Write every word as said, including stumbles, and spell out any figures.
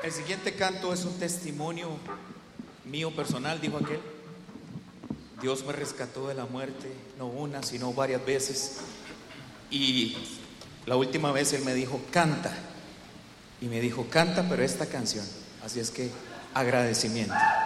El siguiente canto es un testimonio mío personal, dijo aquel. Dios me rescató de la muerte, no una, sino varias veces. Y la última vez Él me dijo, canta. Y me dijo, canta, pero esta canción. Así es que, agradecimiento.